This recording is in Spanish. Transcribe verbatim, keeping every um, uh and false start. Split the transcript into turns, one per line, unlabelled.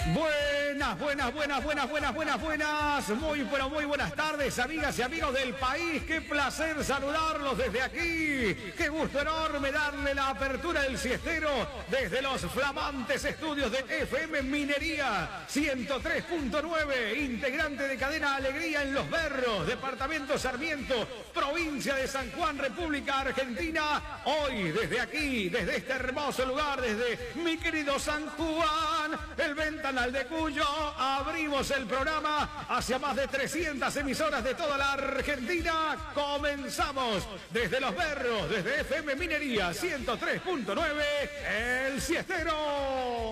Buenas, buenas, buenas, buenas, buenas, buenas, buenas. Muy, pero muy buenas tardes, amigas y amigos del país. Qué placer saludarlos desde aquí. Qué gusto enorme darle la apertura del siestero desde los flamantes estudios de F M Minería ciento tres punto nueve, integrante de Cadena Alegría en Los Berros, departamento Sarmiento, provincia de San Juan, República Argentina. Hoy, desde aquí, desde este hermoso lugar, desde mi querido San Juan, el ventanal de Cuyo, abrimos el programa hacia más de trescientas emisoras de toda la Argentina. Comenzamos desde Los Berros, desde F M Minería ciento tres punto nueve, el siestero.